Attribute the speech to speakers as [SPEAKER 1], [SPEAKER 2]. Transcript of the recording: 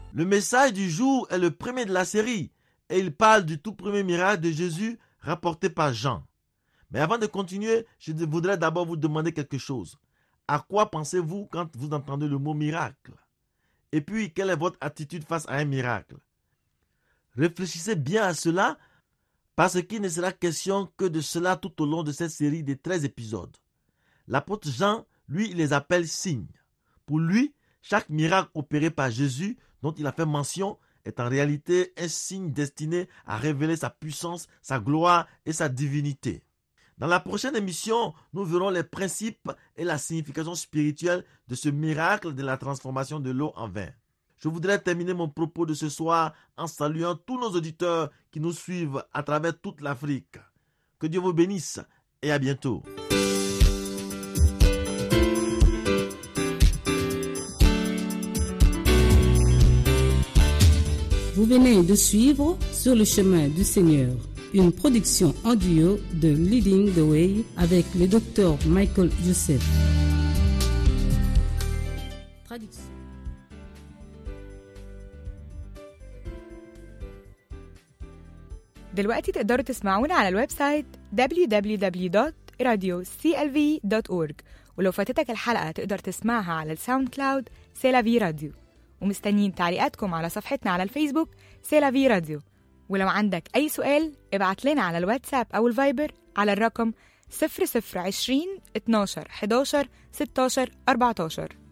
[SPEAKER 1] Le message du jour est le premier de la série et il parle du tout premier miracle de Jésus rapporté par Jean. Mais avant de continuer, je voudrais d'abord vous demander quelque chose. À quoi pensez-vous quand vous entendez le mot miracle? Et puis, quelle est votre attitude face à un miracle? Réfléchissez bien à cela parce qu'il ne sera question que de cela tout au long de cette série de 13 épisodes. L'apôtre Jean, lui, il les appelle signes. Pour lui, chaque miracle opéré par Jésus dont il a fait mention est en réalité un signe destiné à révéler sa puissance, sa gloire et sa divinité. Dans la prochaine émission, nous verrons les principes et la signification spirituelle de ce miracle de la transformation de l'eau en vin. Je voudrais terminer mon propos de ce soir en saluant tous nos auditeurs qui nous suivent à travers toute l'Afrique. Que Dieu vous bénisse et à bientôt.
[SPEAKER 2] Vous venez de suivre Sur le chemin du Seigneur, une production en duo de Leading the Way avec le Dr Michael Joseph. Traduction.
[SPEAKER 3] دلوقتي تقدروا تسمعونا على الويب سايت www.radioclv.org ولو فاتتك الحلقة تقدر تسمعها على الساوند كلاود سيلافي راديو ومستنيين تعليقاتكم على صفحتنا على الفيسبوك سيلافي راديو ولو عندك أي سؤال ابعت لنا على الواتساب أو الفايبر على الرقم 0020 12 11 16 14